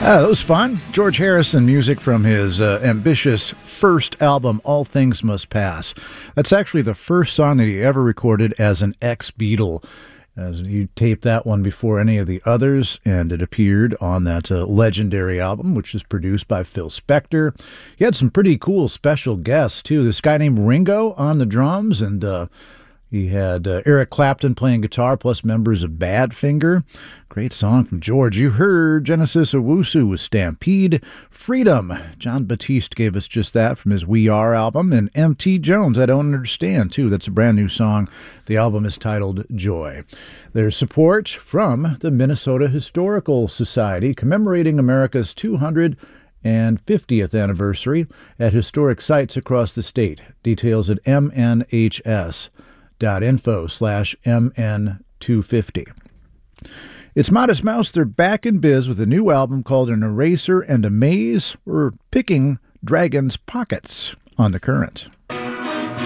That was fun. George Harrison music from his ambitious first album, All Things Must Pass. That's actually the first song that he ever recorded as an ex-Beatle. As he taped that one before any of the others, and it appeared on that legendary album, which is produced by Phil Spector. He had some pretty cool special guests, too. This guy named Ringo on the drums, and he had Eric Clapton playing guitar, plus members of Badfinger. Great song from George. You heard Genesis Owusu with Stampede. Freedom. John Batiste gave us just that from his We Are album. And M.T. Jones, I Don't Understand, too. That's a brand new song. The album is titled Joy. There's support from the Minnesota Historical Society commemorating America's 250th anniversary at historic sites across the state. Details at mnhs.info/mn250. It's Modest Mouse. They're back in biz with a new album called An Eraser and a Maze. We're picking Dragon's Pockets on The Current.